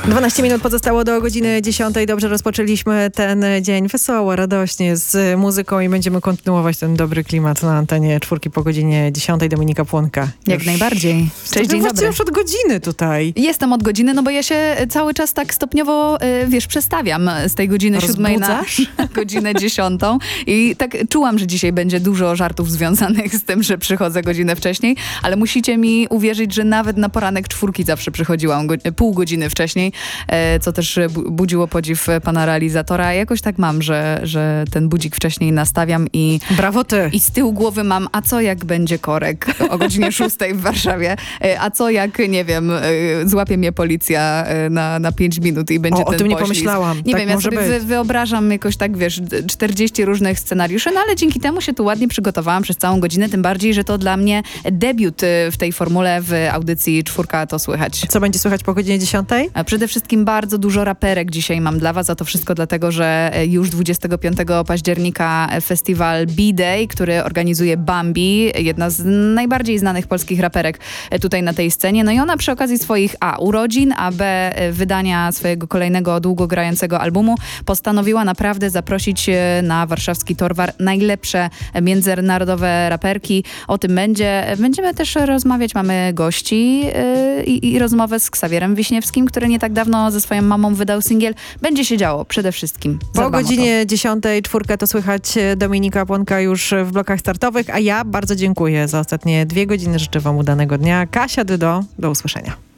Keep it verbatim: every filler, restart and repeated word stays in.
dwanaście minut pozostało do godziny dziesiątej. Dobrze rozpoczęliśmy ten dzień wesoło, radośnie, z muzyką i będziemy kontynuować ten dobry klimat na antenie czwórki po godzinie dziesiątej. Dominika Płonka. Jak już... najbardziej. Cześć, dzień dobry. już od godziny tutaj. Jestem od godziny, no bo ja się cały czas tak stopniowo, wiesz, przestawiam z tej godziny siódmej na godzinę dziesiątą. I tak czułam, że dzisiaj będzie dużo żartów związanych z tym, że przychodzę godzinę wcześniej, ale musicie mi uwierzyć, że nawet na poranek czwórki zawsze przychodziłam go- pół godziny wcześniej, co też budziło podziw pana realizatora. Jakoś tak mam, że, że ten budzik wcześniej nastawiam i, Brawo ty. i z tyłu głowy mam, a co jak będzie korek o godzinie szóstej w Warszawie, a co jak, nie wiem, złapie mnie policja na, na pięć minut i będzie o, ten o tym nie poślizg. pomyślałam. Nie tak wiem, ja może sobie wy, wyobrażam jakoś tak, wiesz, czterdzieści różnych scenariuszy, no ale dzięki temu się tu ładnie przygotowałam przez całą godzinę, tym bardziej, że to dla mnie debiut w tej formule w audycji Czwórka to słychać. Co będzie słychać po godzinie dziesiątej? A przede wszystkim bardzo dużo raperek dzisiaj mam dla was, a to wszystko dlatego, że już dwudziestego piątego października festiwal B-Day, który organizuje Bambi, jedna z najbardziej znanych polskich raperek tutaj na tej scenie. No i ona przy okazji swoich a. urodzin, a b. wydania swojego kolejnego długogrającego albumu postanowiła naprawdę zaprosić na warszawski Torwar najlepsze międzynarodowe raperki. O tym będzie. Będziemy też rozmawiać, mamy gości yy, i, i rozmowę z Ksawierem Wiśniewskim, który nie tak dawno ze swoją mamą wydał singiel. Będzie się działo przede wszystkim. Po Zadbam godzinie dziesiątej czwórkę to słychać Dominika Płonka już w blokach startowych, a ja bardzo dziękuję za ostatnie dwie godziny. Życzę wam udanego dnia. Kasia Dydo, do usłyszenia.